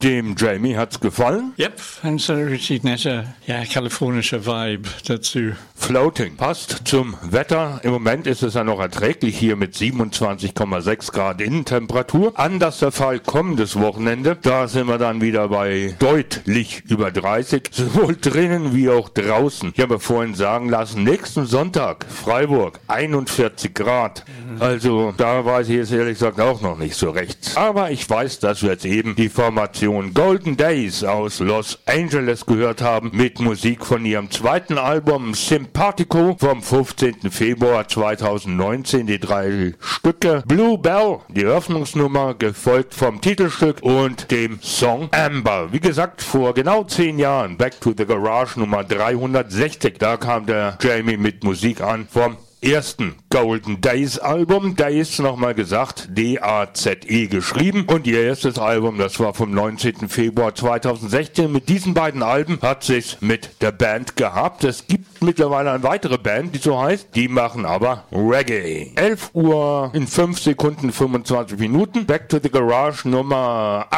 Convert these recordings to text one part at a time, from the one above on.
Dem Jamie hat's gefallen. Yep, und so ein richtig netter, kalifornischer Vibe dazu. Floating passt zum Wetter. Im Moment ist es ja noch erträglich hier mit 27,6 Grad Innentemperatur. Anders der Fall kommendes Wochenende. Da sind wir dann wieder bei deutlich über 30, sowohl drinnen wie auch draußen. Ich habe vorhin sagen lassen, nächsten Sonntag, Freiburg, 41 Grad. Also da weiß ich jetzt ehrlich gesagt auch noch nicht so recht. Aber ich weiß, dass wir jetzt eben die Formation Golden Days aus Los Angeles gehört haben mit Musik von ihrem zweiten Album Sympathico vom 15. Februar 2019. Die 3 Stücke Blue Bell, die Eröffnungsnummer, gefolgt vom Titelstück und dem Song Amber. Wie gesagt, vor genau 10 Jahren, Back to the Garage Nummer 360, da kam der Jamie mit Musik an vom ersten Golden Days Album. Days, nochmal gesagt, D-A-Z-E geschrieben. Und ihr erstes Album, das war vom 19. Februar 2016. Mit diesen beiden Alben hat sich's mit der Band gehabt. Es gibt mittlerweile eine weitere Band, die so heißt. Die machen aber Reggae. 11 Uhr in 5 Sekunden 25 Minuten. Back to the Garage Nummer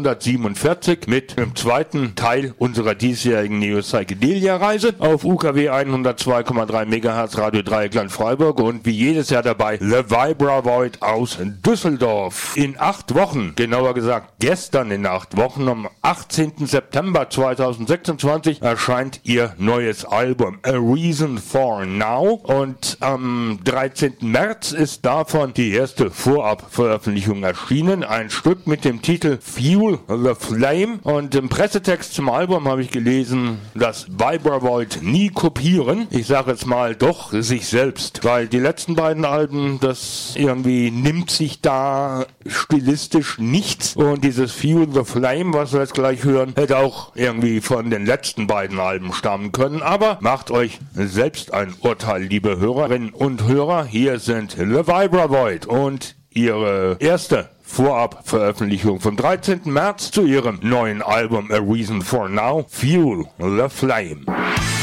847 mit dem zweiten Teil unserer diesjährigen Neo-Psychedelia-Reise auf UKW 102,3 MHz Radio Dreieckland Freiburg und wie jedes Jahr dabei The Vibra Void aus Düsseldorf. In 8 Wochen, genauer gesagt gestern in 8 Wochen, am 18. September 2026 erscheint ihr neues Album A Reason for Now und am 13. März ist davon die erste Vorabveröffentlichung erschienen. Ein Stück mit dem Titel Fuel the Flame und im Pressetext zum Album habe ich gelesen, dass Vibra Void nie kopieren. Ich sage jetzt mal doch sich selbst. Weil die letzten beiden Alben, das irgendwie nimmt sich da stilistisch nichts. Und dieses Fuel the Flame, was wir jetzt gleich hören, hätte auch irgendwie von den letzten beiden Alben stammen können. Aber macht euch selbst ein Urteil, liebe Hörerinnen und Hörer. Hier sind The Vibra Void und ihre erste Vorabveröffentlichung vom 13. März zu ihrem neuen Album A Reason for Now, Fuel the Flame.